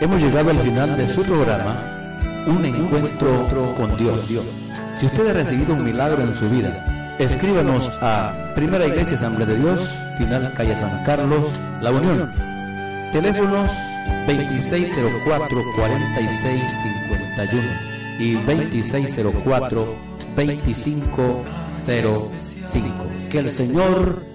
hemos llegado al final de su programa, Un Encuentro con Dios. Si usted ha recibido un milagro en su vida, escríbanos a Primera Iglesia Asamblea de Dios, final calle San Carlos, La Unión. Teléfonos 2604-4651 y 2604-2505. Que el Señor